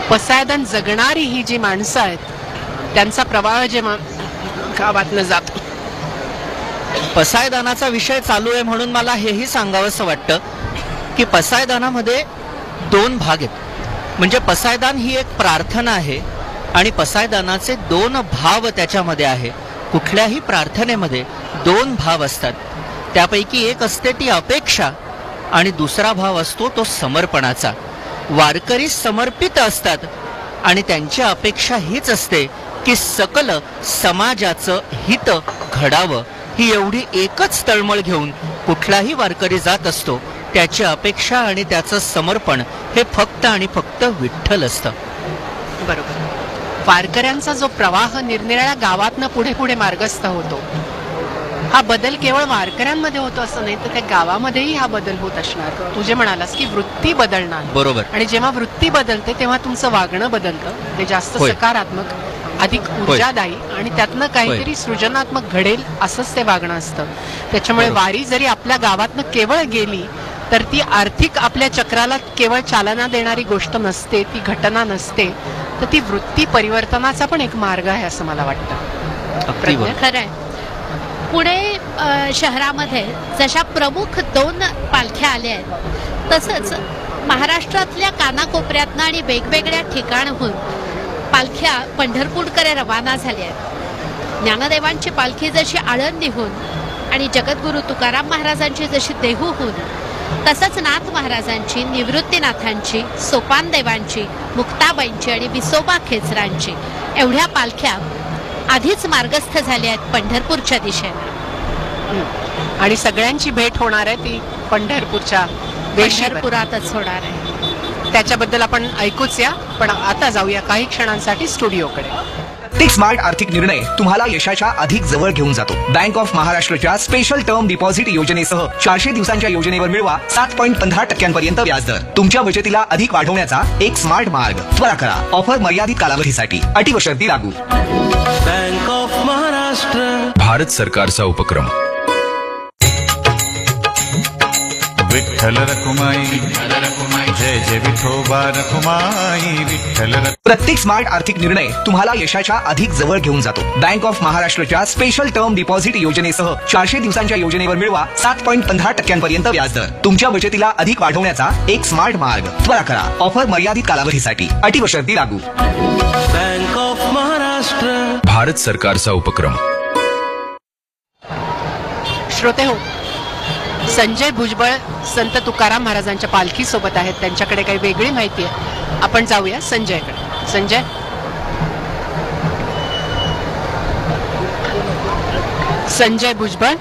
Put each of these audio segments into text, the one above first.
पसायदान जगणारी ही जी माणसं आहेत त्यांचा प्रवाह जे गावातनं जातो. पसायदानाचा विषय चालू आहे म्हणून मला हेही सांगावंसं वाटतं की पसायदानामध्ये दोन भाग आहेत. म्हणजे पसायदान ही एक प्रार्थना आहे आणि पसायदानाचे दोन भाव त्याच्यामध्ये आहे. कुठल्याही प्रार्थनेमध्ये दोन भाव असतात. त्यापैकी एक असते ती अपेक्षा आणि दुसरा भाव असतो तो समर्पणाचा. वारकरी समर्पित असतात आणि त्यांची अपेक्षा हीच असते की सकल समाजाचं हित घडावं. ही एवढी एकच तळमळ घेऊन कुठलाही वारकरी जात असतो. त्याची अपेक्षा आणि त्याचं समर्पण हे फक्त आणि फक्त विठ्ठल असतं. बरोबर. वारकऱ्यांचा जो प्रवाह निरनिराळ्या गावातनं पुढे पुढे मार्गस्थ होतो, हा बदल केवळ वारकऱ्यांमध्ये होतो असं नाही, तर त्या गावामध्येही हा बदल होत असणार. तू जे म्हणालास की वृत्ती बदलणार. बरोबर. आणि जेव्हा वृत्ती बदलते तेव्हा तुमचं वागणं बदलतं. ते जास्त सकारात्मक, अधिक ऊर्जादायी आणि त्यातनं काहीतरी सृजनात्मक घडेल असंच ते वागणं असतं. त्याच्यामुळे वारी जरी आपल्या गावातनं केवळ गेली तर ती आर्थिक आपल्या चक्राला केवळ चालना देणारी गोष्ट नसते, ती घटना नसते, तर ती वृत्ती परिवर्तनाचा पण एक मार्ग आहे असं मला वाटतं. खरंय. पुणे शहरामध्ये जशा प्रमुख 2 पालख्या आल्या आहेत तसंच महाराष्ट्रातल्या कानाकोपऱ्यातनं आणि वेगवेगळ्या ठिकाणाहून पालख्या पंढरपूरकडे रवाना झाल्या आहेत. ज्ञानदेवांची पालखी जशी आळंदीहून आणि जगद्गुरू तुकाराम महाराजांची जशी देहूहून, तसंच नाथ महाराजांची, निवृत्तीनाथांची, सोपानदेवांची, मुक्ताबाईंची आणि विसोबा खेचरांची एवढ्या पालख्या आधीच मार्गस्थ झाल्या आहेत पंढरपूरच्या दिशेने. आणि सगळ्यांची भेट होणार आहे ती पंढरपुरातच होणार आहे. त्याच्याबद्दल आपण ऐकूच या. पण आता जाऊया काही क्षणांसाठी स्टुडिओकडे. प्रत्येक स्मार्ट आर्थिक निर्णय तुम्हाला यशाच्या अधिक जवळ घेऊन जातो. बँक ऑफ महाराष्ट्रच्या स्पेशल टर्म डिपॉझिट योजनेसह 400 दिवसांच्या योजनेवर मिळवा 7.15% व्याजदर. तुमच्या बचतीला अधिक वाढवण्याचा एक स्मार्ट मार्ग. त्वरा करा. ऑफर मर्यादित कालावधीसाठी. अटी व शर्ती लागू. बँक ऑफ महाराष्ट्र, भारत सरकारचा उपक्रम. विठ्ठल रखुमाई, जय जय विठोबा रखुमाई, विठ्ठल. प्रत्येक स्मार्ट आर्थिक निर्णय तुम्हाला यशाच्या अधिक जवळ घेऊन जातो. बँक ऑफ महाराष्ट्रच्या स्पेशल टर्म डिपॉझिट योजनेसह 400 दिवसांच्या योजनेवर मिळवा 7.15% व्याजदर. तुमच्या बचतीला अधिक वाढवण्याचा एक स्मार्ट मार्ग. त्वरा करा. ऑफर मर्यादित कालावधीसाठी. अटी व शर्ती लागू. बँक ऑफ महाराष्ट्र, भारत सरकारचा उपक्रम. श्रोते हो, संजय भुजबळ संत तुकाराम महाराजांच्या पालखी सोबत आहेत. त्यांच्याकडे काही वेगळी माहिती आहे. आपण जाऊया संजयकडे. संजय. संजय भुजबळ.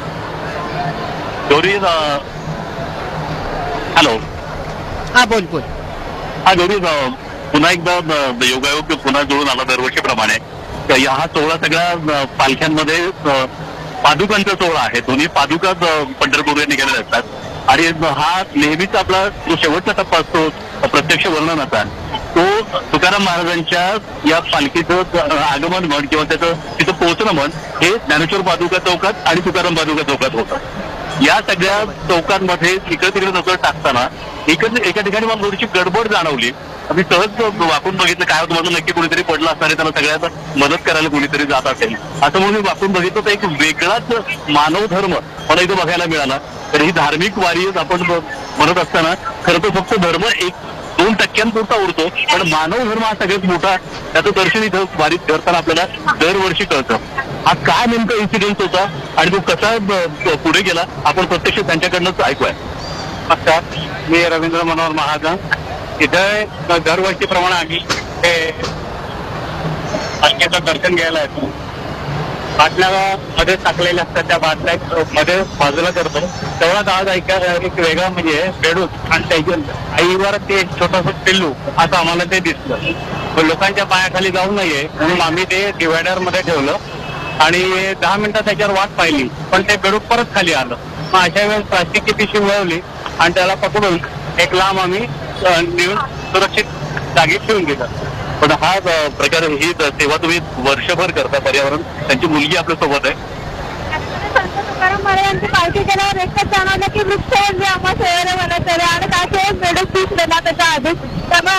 हॅलो. हा बोल बोल. हा गौरी, पुन्हा एकदा योगायोग पुन्हा जुळून आला दरवर्षीप्रमाणे. हा सोहळा सगळ्या पालख्यांमध्ये पादुकांचा सोहळा आहे. दोन्ही पादुका पंढरपूरला निघालेल्या असतात आणि हा नेहमीच आपला जो शेवटचा टप्पा असतो प्रत्यक्ष वर्णनाचा, तो तुकाराम महाराजांच्या या पालखीचं आगमन म्हण किंवा त्याचं तिथं पोहोचणं म्हण हे ज्ञानेश्वर पादुका चौकात आणि तुकाराम पादुका चौकात होतं. या सगळ्या चौकांमध्ये इकडे तिकडे नजर टाकताना एका ठिकाणी मला थोडीशी गडबड जाणवली. मी सहज वाकून बघितलं काय होतं, माझं नक्की कोणीतरी पडलं असणार आहे, त्याला सगळ्यात मदत करायला कोणीतरी जात असेल असं म्हणून मी वाकून बघितलं. तर एक वेगळाच मानव धर्म मला इथं बघायला मिळाला. तर ही धार्मिक वारी आपण म्हणत असताना खरं तर फक्त धर्म 1-2% उरतो, पण मानव धर्म हा सगळ्यात मोठा, त्याचं दर्शन इथं वारीत करताना आपल्याला दरवर्षी कळतं. हा काय नेमका इन्सिडेंट होता आणि तो कसा पुढे गेला आपण प्रत्यक्ष त्यांच्याकडनंच ऐकूया. अच्छा, मी रवींद्र मनोहर महाजन. इथं दरवर्षीप्रमाणे आम्ही हे पालख्याचं दर्शन घ्यायला येतो. बाटल्या मध्ये टाकलेल्या असतात, त्या बाटल्या मध्ये बाजूला करतो. तेवढाच आज ऐकायला एक वेगळा म्हणजे बेडूक आणि त्याच्या आईवर ते एक छोटंसं पिल्लू असं आम्हाला ते दिसलं. लोकांच्या पायाखाली जाऊ नये म्हणून आम्ही ते डिवायडर मध्ये ठेवलं आणि 10 मिनिटं त्याच्यावर वाट पाहिली, पण ते बेडूक परत खाली आलं. मग अशा वेळेस प्लास्टिकची पिशवी मिळवली आणि त्याला पकडून एक लांब आम्ही नेऊन सुरक्षित जागी ठेवून गेलं. पण हा प्रकार, ही सेवा तुम्ही वर्षभर करता. पर्यावरण, त्यांची मुलगी आपल्या सोबत आहे. संत तुकाराम महाराजांची पालखी केल्यावर एकच जाणवलं की वृक्ष म्हणजे आम्हा सेवेला मला आणि त्याचे बेडूक दिसलेला त्याच्या आधीच. त्यामुळे